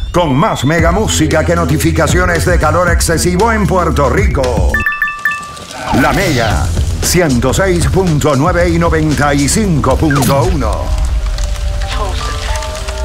con más mega música que notificaciones de calor excesivo en Puerto Rico. La Mega 106.9 y 95.1.